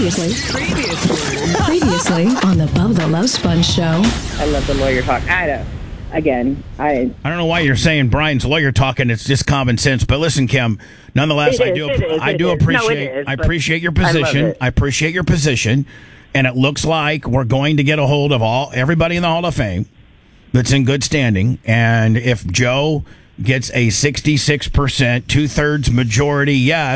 Previously on the Bubba Love Sponge Show. I love the lawyer talk. I don't know why you're saying Brian's lawyer talking. It's just common sense. But listen, Kim, nonetheless, I appreciate your position. I appreciate your position. And it looks like we're going to get a hold of everybody in the Hall of Fame that's in good standing. And if Joe gets a 66%, 2/3 majority yes,